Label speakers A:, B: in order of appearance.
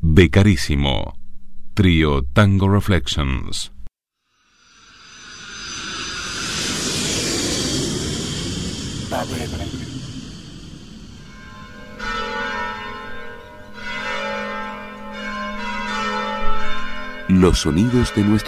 A: Becarísimo. Trío Tango Reflections.
B: Los sonidos de nuestro